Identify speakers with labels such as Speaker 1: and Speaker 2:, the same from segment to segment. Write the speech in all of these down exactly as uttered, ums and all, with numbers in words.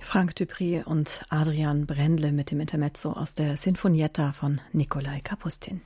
Speaker 1: Frank Dupri und Adrian Brendle mit dem Intermezzo aus der Sinfonietta von Nikolai Kapustin.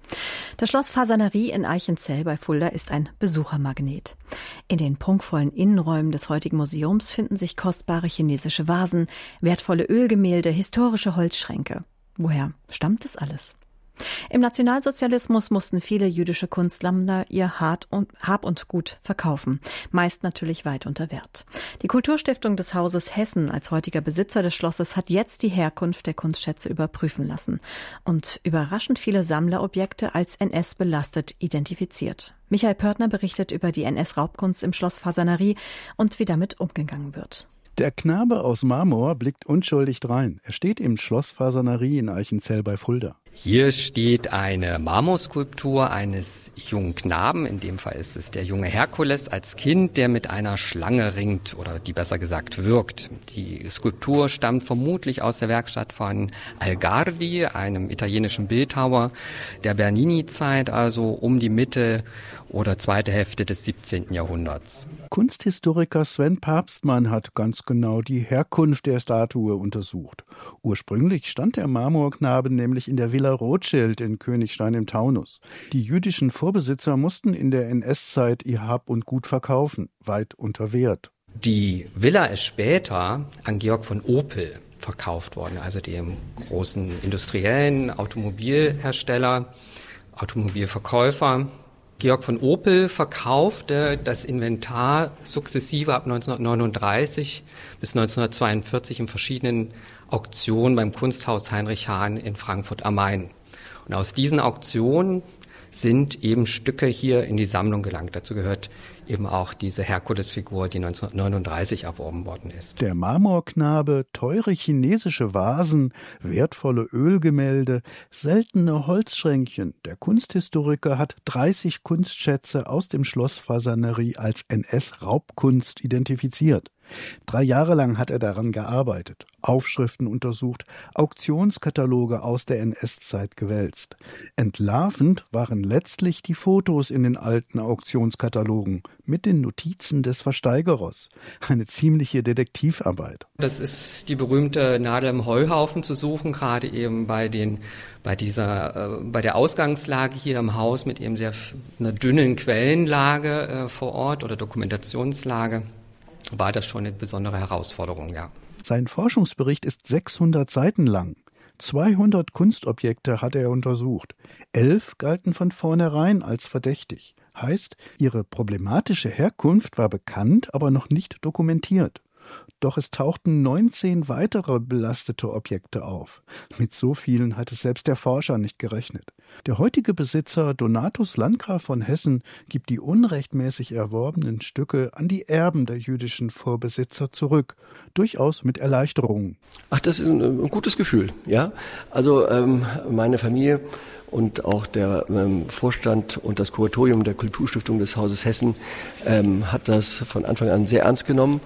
Speaker 1: Das Schloss Fasanerie in Eichenzell bei Fulda ist ein Besuchermagnet. In den prunkvollen Innenräumen des heutigen Museums finden sich kostbare chinesische Vasen, wertvolle Ölgemälde, historische Holzschränke. Woher stammt das alles? Im Nationalsozialismus mussten viele jüdische Kunstsammler ihr Hab und Gut verkaufen, meist natürlich weit unter Wert. Die Kulturstiftung des Hauses Hessen als heutiger Besitzer des Schlosses hat jetzt die Herkunft der Kunstschätze überprüfen lassen und überraschend viele Sammlerobjekte als N S-belastet identifiziert. Michael Pörtner berichtet über die N S-Raubkunst im Schloss Fasanerie und wie damit umgegangen wird.
Speaker 2: Der Knabe aus Marmor blickt unschuldig drein. Er steht im Schloss Fasanerie in Eichenzell bei Fulda.
Speaker 3: Hier steht eine Marmorskulptur eines jungen Knaben, in dem Fall ist es der junge Herkules als Kind, der mit einer Schlange ringt oder die besser gesagt wirkt. Die Skulptur stammt vermutlich aus der Werkstatt von Algardi, einem italienischen Bildhauer der Bernini-Zeit, also um die Mitte oder zweite Hälfte des siebzehnten Jahrhunderts.
Speaker 2: Kunsthistoriker Sven Papstmann hat ganz genau die Herkunft der Statue untersucht. Ursprünglich stand der Marmorknabe nämlich in der Villa Rothschild in Königstein im Taunus. Die jüdischen Vorbesitzer mussten in der N S-Zeit ihr Hab und Gut verkaufen, weit unter Wert.
Speaker 3: Die Villa ist später an Georg von Opel verkauft worden, also dem großen industriellen Automobilhersteller, Automobilverkäufer. Georg von Opel verkaufte das Inventar sukzessive ab neunzehnhundertneununddreißig bis neunzehnhundertzweiundvierzig in verschiedenen Auktionen beim Kunsthaus Heinrich Hahn in Frankfurt am Main. Und aus diesen Auktionen sind eben Stücke hier in die Sammlung gelangt. Dazu gehört eben auch diese Herkulesfigur, die neunzehnhundertneununddreißig erworben worden ist.
Speaker 2: Der Marmorknabe, teure chinesische Vasen, wertvolle Ölgemälde, seltene Holzschränkchen. Der Kunsthistoriker hat dreißig Kunstschätze aus dem Schloss Fasanerie als N S-Raubkunst identifiziert. Drei Jahre lang hat er daran gearbeitet, Aufschriften untersucht, Auktionskataloge aus der N S-Zeit gewälzt. Entlarvend waren letztlich die Fotos in den alten Auktionskatalogen mit den Notizen des Versteigerers. Eine ziemliche Detektivarbeit.
Speaker 3: Das ist die berühmte Nadel im Heuhaufen zu suchen, gerade eben bei den bei dieser äh, bei der Ausgangslage hier im Haus mit eben sehr einer dünnen Quellenlage äh, vor Ort oder Dokumentationslage. War das schon eine besondere Herausforderung, ja.
Speaker 2: Sein Forschungsbericht ist sechshundert Seiten lang. zweihundert Kunstobjekte hat er untersucht. Elf galten von vornherein als verdächtig. Heißt, ihre problematische Herkunft war bekannt, aber noch nicht dokumentiert. Doch es tauchten neunzehn weitere belastete Objekte auf. Mit so vielen hatte selbst der Forscher nicht gerechnet. Der heutige Besitzer Donatus Landgraf von Hessen gibt die unrechtmäßig erworbenen Stücke an die Erben der jüdischen Vorbesitzer zurück. Durchaus mit Erleichterung.
Speaker 4: Ach, das ist ein, ein gutes Gefühl, ja. Also ähm, meine Familie und auch der ähm, Vorstand und das Kuratorium der Kulturstiftung des Hauses Hessen ähm, hat das von Anfang an sehr ernst genommen.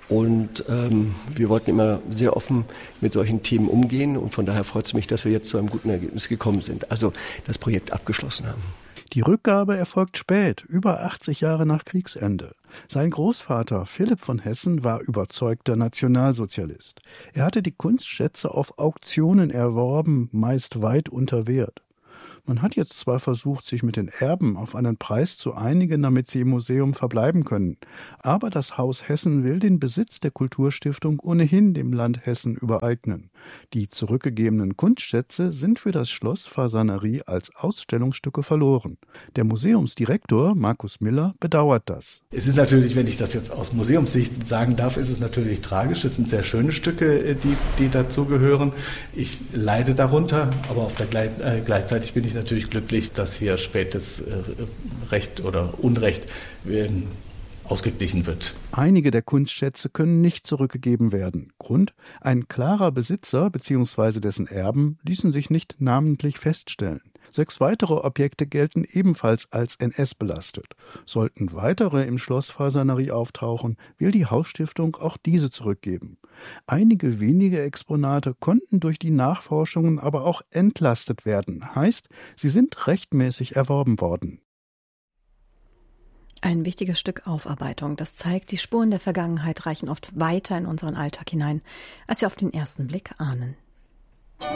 Speaker 4: Und ähm, wir wollten immer sehr offen mit solchen Themen umgehen. Und von daher freut es mich, dass wir jetzt zu einem guten Ergebnis gekommen sind. Also das Projekt abgeschlossen haben.
Speaker 2: Die Rückgabe erfolgt spät, über achtzig Jahre nach Kriegsende. Sein Großvater Philipp von Hessen war überzeugter Nationalsozialist. Er hatte die Kunstschätze auf Auktionen erworben, meist weit unter Wert. Man hat jetzt zwar versucht, sich mit den Erben auf einen Preis zu einigen, damit sie im Museum verbleiben können, aber das Haus Hessen will den Besitz der Kulturstiftung ohnehin dem Land Hessen übereignen. Die zurückgegebenen Kunstschätze sind für das Schloss Fasanerie als Ausstellungsstücke verloren. Der Museumsdirektor Markus Miller bedauert das.
Speaker 5: Es ist natürlich, wenn ich das jetzt aus Museumssicht sagen darf, ist es natürlich tragisch. Es sind sehr schöne Stücke, die, die dazugehören. Ich leide darunter, aber auf der Gle- äh, gleichzeitig bin ich natürlich glücklich, dass hier spätes äh, Recht oder Unrecht äh, ausgeglichen wird.
Speaker 2: Einige der Kunstschätze können nicht zurückgegeben werden. Grund: ein klarer Besitzer bzw. dessen Erben ließen sich nicht namentlich feststellen. Sechs weitere Objekte gelten ebenfalls als N S-belastet. Sollten weitere im Schloss Fasanerie auftauchen, will die Hausstiftung auch diese zurückgeben. Einige wenige Exponate konnten durch die Nachforschungen aber auch entlastet werden. Heißt, sie sind rechtmäßig erworben worden.
Speaker 1: Ein wichtiges Stück Aufarbeitung. Das zeigt, die Spuren der Vergangenheit reichen oft weiter in unseren Alltag hinein, als wir auf den ersten Blick ahnen.